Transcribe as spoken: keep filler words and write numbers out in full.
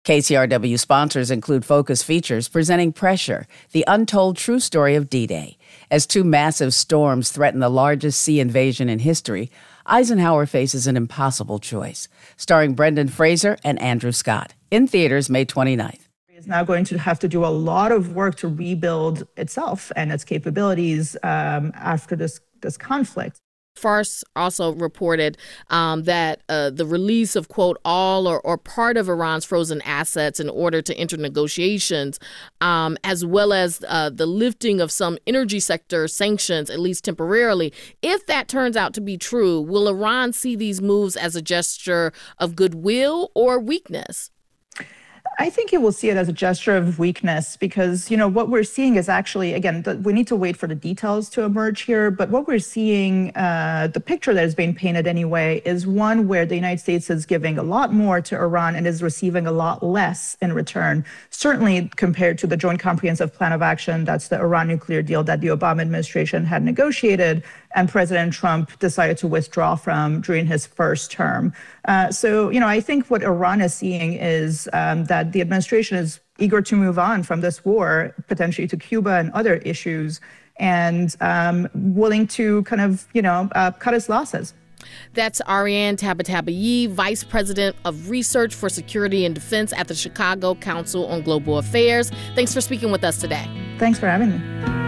K C R W sponsors include Focus Features presenting Pressure, the untold true story of D-Day. As two massive storms threaten the largest sea invasion in history, Eisenhower faces an impossible choice. Starring Brendan Fraser and Andrew Scott. In theaters May twenty-ninth. Is now going to have to do a lot of work to rebuild itself and its capabilities um, after this, this conflict. Fars also reported um, that uh, the release of, quote, all or, or part of Iran's frozen assets in order to enter negotiations, um, as well as uh, the lifting of some energy sector sanctions, at least temporarily. If that turns out to be true, will Iran see these moves as a gesture of goodwill or weakness? I think it will see it as a gesture of weakness because, you know, what we're seeing is actually, again, the, we need to wait for the details to emerge here. But what we're seeing, uh, the picture that is being painted anyway, is one where the United States is giving a lot more to Iran and is receiving a lot less in return, certainly compared to the Joint Comprehensive Plan of Action. That's the Iran nuclear deal that the Obama administration had negotiated and President Trump decided to withdraw from during his first term. Uh, so, you know, I think what Iran is seeing is um, that the administration is eager to move on from this war, potentially to Cuba and other issues, and um, willing to kind of, you know, uh, cut its losses. That's Ariane Tabatabai, Vice President of Research for Security and Defense at the Chicago Council on Global Affairs. Thanks for speaking with us today. Thanks for having me.